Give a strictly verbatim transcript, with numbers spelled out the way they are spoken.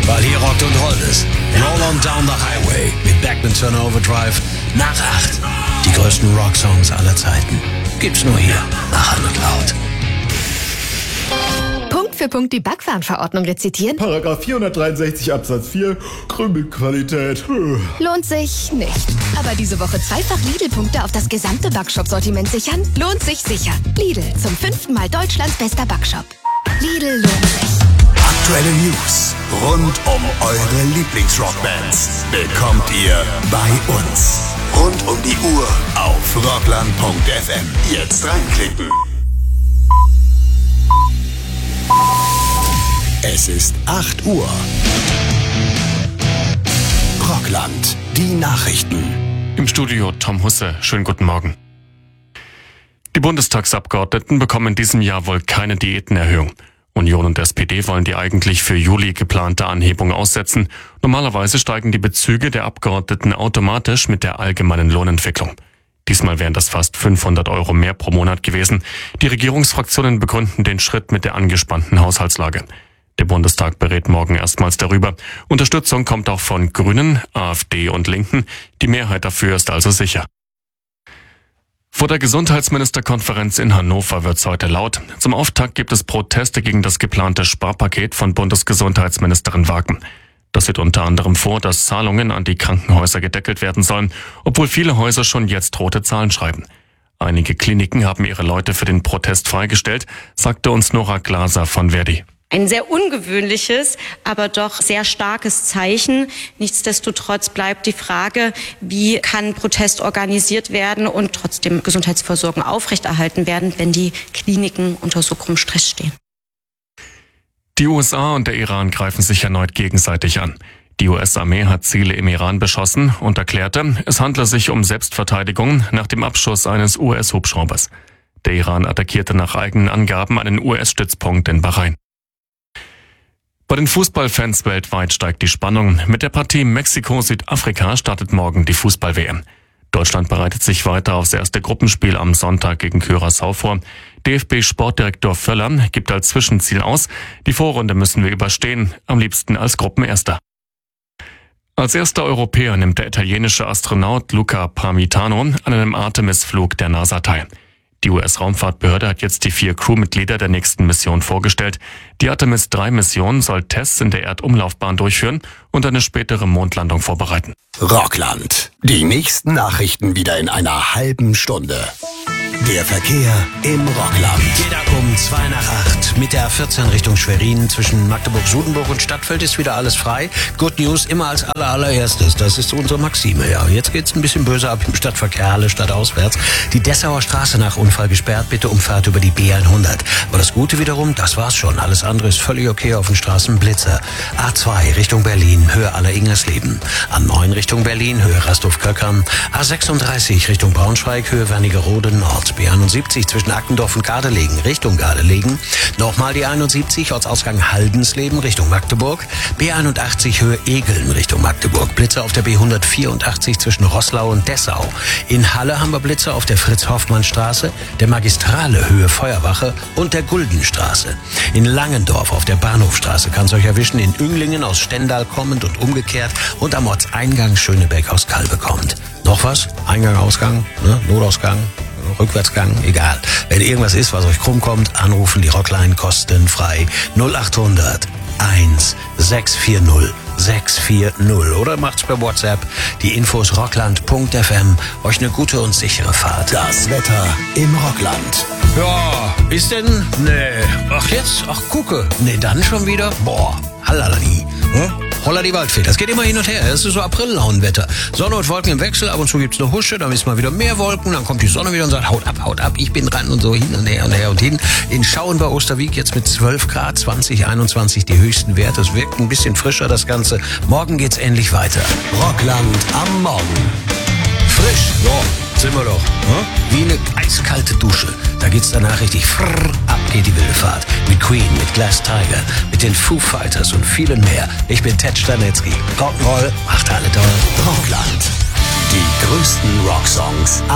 weil hier rockt und rollt es. Roll on down the highway mit Backman Turner Overdrive nach acht. Die größten Rocksongs aller Zeiten gibt's nur hier nach Hall und Laut. Punkt für Punkt die Backwarenverordnung rezitieren? Paragraph vierhundertdreiundsechzig Absatz vier, Krümelqualität. Lohnt sich nicht. Aber diese Woche zweifach Lidl-Punkte auf das gesamte Backshop-Sortiment sichern? Lohnt sich sicher. Lidl, zum fünften Mal Deutschlands bester Backshop. Lidl lohnt sich. Aktuelle News rund um eure Lieblingsrockbands bekommt ihr bei uns. Rund um die Uhr auf rockland punkt f m. Jetzt reinklicken. Es ist acht Uhr. Rockland, die Nachrichten. Im Studio Tom Husse. Schönen guten Morgen. Die Bundestagsabgeordneten bekommen in diesem Jahr wohl keine Diätenerhöhung. Union und S P D wollen die eigentlich für Juli geplante Anhebung aussetzen. Normalerweise steigen die Bezüge der Abgeordneten automatisch mit der allgemeinen Lohnentwicklung. Diesmal wären das fast fünfhundert Euro mehr pro Monat gewesen. Die Regierungsfraktionen begründen den Schritt mit der angespannten Haushaltslage. Der Bundestag berät morgen erstmals darüber. Unterstützung kommt auch von Grünen, AfD und Linken. Die Mehrheit dafür ist also sicher. Vor der Gesundheitsministerkonferenz in Hannover wird's heute laut. Zum Auftakt gibt es Proteste gegen das geplante Sparpaket von Bundesgesundheitsministerin Wagen. Das sieht unter anderem vor, dass Zahlungen an die Krankenhäuser gedeckelt werden sollen, obwohl viele Häuser schon jetzt rote Zahlen schreiben. Einige Kliniken haben ihre Leute für den Protest freigestellt, sagte uns Nora Glaser von Verdi. Ein sehr ungewöhnliches, aber doch sehr starkes Zeichen. Nichtsdestotrotz bleibt die Frage, wie kann Protest organisiert werden und trotzdem Gesundheitsversorgung aufrechterhalten werden, wenn die Kliniken unter so großem Stress stehen. Die U S A und der Iran greifen sich erneut gegenseitig an. Die U S-Armee hat Ziele im Iran beschossen und erklärte, es handle sich um Selbstverteidigung nach dem Abschuss eines U S-Hubschraubers. Der Iran attackierte nach eigenen Angaben einen U S-Stützpunkt in Bahrain. Bei den Fußballfans weltweit steigt die Spannung. Mit der Partie Mexiko-Südafrika startet morgen die Fußball-W M. Deutschland bereitet sich weiter aufs erste Gruppenspiel am Sonntag gegen Curaçao vor. D F B-Sportdirektor Völler gibt als Zwischenziel aus, die Vorrunde müssen wir überstehen, am liebsten als Gruppenerster. Als erster Europäer nimmt der italienische Astronaut Luca Parmitano an einem Artemis-Flug der NASA teil. Die U S-Raumfahrtbehörde hat jetzt die vier Crewmitglieder der nächsten Mission vorgestellt. Die Artemis drei Mission soll Tests in der Erdumlaufbahn durchführen und eine spätere Mondlandung vorbereiten. Rockland. Die nächsten Nachrichten wieder in einer halben Stunde. Der Verkehr im Rockland. Geht ab um zwei nach acht. Mit der A vierzehn Richtung Schwerin zwischen Magdeburg-Sudenburg und Stadtfeld ist wieder alles frei. Good News immer als aller allererstes. Das ist unsere Maxime, ja. Jetzt geht's ein bisschen böse ab im Stadtverkehr, Halle stadtauswärts. Die Dessauer Straße nach Unfall gesperrt. Bitte Umfahrt über die B hundert. Aber das Gute wiederum, das war's schon. Alles andere ist völlig okay auf den Straßen. Blitzer. A zwei Richtung Berlin, Höhe aller Ingersleben. A neun Richtung Berlin, Höhe Rastow-Köckern. A sechsunddreißig Richtung Braunschweig, Höhe Wernigerode Nord. B einundsiebzig zwischen Ackendorf und Gardelegen Richtung Gardelegen. Nochmal die einundsiebzig Ortsausgang Haldensleben Richtung Magdeburg. B einundachtzig Höhe Egeln Richtung Magdeburg. Blitze auf der B hundertvierundachtzig zwischen Roßlau und Dessau. In Halle haben wir Blitze auf der Fritz-Hoffmann-Straße, der Magistrale Höhe Feuerwache und der Guldenstraße. In Langendorf auf der Bahnhofstraße kann es euch erwischen. In Ünglingen aus Stendal kommend und umgekehrt und am Ortseingang Schönebeck aus Kalbe kommt. Noch was? Eingang, Ausgang, ne? Notausgang, Rückwärtsgang, egal. Wenn irgendwas ist, was euch krumm kommt, anrufen, die Rockline kostenfrei. null achthundert eins sechs vier null sechs vier null oder macht's per WhatsApp. Die Infos rockland punkt f m. Euch eine gute und sichere Fahrt. Das Wetter im Rockland. Ja, ist denn? Nee. Ach jetzt? Ach gucke. Nee, dann schon wieder? Boah, hallalali. Hm? Holla die Waldfee. Das geht immer hin und her. Das ist so April-Launenwetter. Sonne und Wolken im Wechsel. Ab und zu gibt's eine Husche. Dann ist mal wieder mehr Wolken. Dann kommt die Sonne wieder und sagt, haut ab, haut ab. Ich bin dran und so hin und her und her und hin. In Schauen bei Osterwieck jetzt mit zwölf Grad, zwanzig, einundzwanzig die höchsten Werte. Es wirkt ein bisschen frischer, das Ganze. Morgen geht's endlich weiter. Rockland am Morgen. Frisch. Ja, sind wir doch. Hm? Wie eine eiskalte Dusche. Da geht's danach richtig frrr, ab geht die wilde Fahrt. Mit Queen, mit Glass Tiger, mit den Foo Fighters und vielen mehr. Ich bin Ted Stanetzky. Rock'n'Roll macht alle toll. Rockland. Die größten Rocksongs